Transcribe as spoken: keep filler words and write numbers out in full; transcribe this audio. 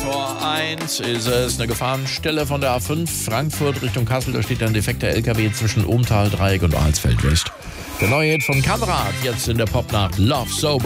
vor eins ist es eine Gefahrenstelle von der A fünf Frankfurt Richtung Kassel. Da steht ein defekter L K W zwischen Ohmtal, Dreieck und Alsfeld West. Der neue Hit von Kamerad, jetzt in der Popnacht Love Sober.